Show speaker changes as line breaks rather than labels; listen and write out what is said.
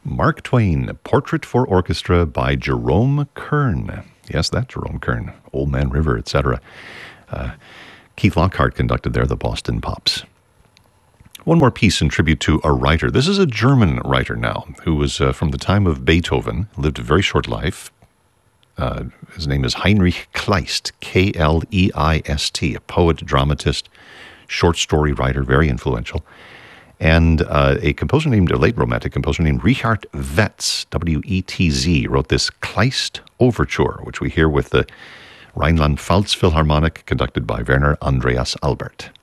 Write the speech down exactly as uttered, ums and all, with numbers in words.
Mark Twain, Portrait for Orchestra by Jerome Kern. Yes, that Jerome Kern, Old Man River, et cetera. Uh, Keith Lockhart conducted there, the Boston Pops. One more piece in tribute to a writer. This is a German writer now who was uh, from the time of Beethoven, lived a very short life. Uh, his name is Heinrich Kleist, K L E I S T, a poet, dramatist, short story writer, very influential. And uh, a composer named, a late Romantic composer named Richard Wetz, W E T Z, wrote this Kleist Overture, which we hear with the Rhineland-Pfalz Philharmonic, conducted by Werner Andreas Albert.